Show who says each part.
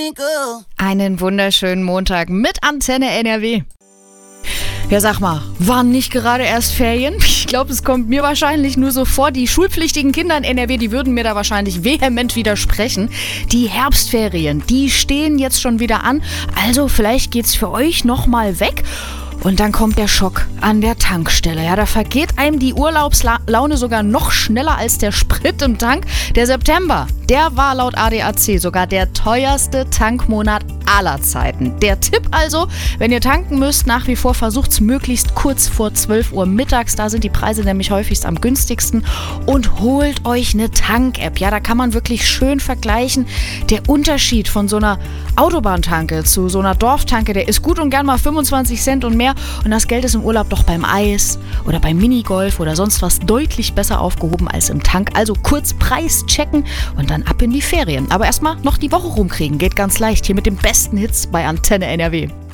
Speaker 1: Einen wunderschönen Montag mit Antenne NRW. Ja, sag mal, waren nicht gerade erst Ferien? Ich glaube, es kommt mir wahrscheinlich nur so vor, die schulpflichtigen Kinder in NRW, die würden mir da wahrscheinlich vehement widersprechen. Die Herbstferien, die stehen jetzt schon wieder an, also vielleicht geht's für euch nochmal weg. Und dann kommt der Schock an der Tankstelle. Ja, da vergeht einem die Urlaubslaune sogar noch schneller als der Sprit im Tank. Der September, der war laut ADAC sogar der teuerste Tankmonat aller Zeiten. Der Tipp also, wenn ihr tanken müsst, nach wie vor versucht's möglichst kurz vor 12 Uhr mittags. Da sind die Preise nämlich häufigst am günstigsten. Und holt euch eine Tank-App. Ja, da kann man wirklich schön vergleichen. Der Unterschied von so einer Autobahntanke zu so einer Dorftanke, der ist gut und gern mal 25 Cent und mehr. Und das Geld ist im Urlaub doch beim Eis oder beim Minigolf oder sonst was deutlich besser aufgehoben als im Tank. Also kurz Preis checken und dann ab in die Ferien. Aber erstmal noch die Woche rumkriegen. Geht ganz leicht hier mit den besten Hits bei Antenne NRW.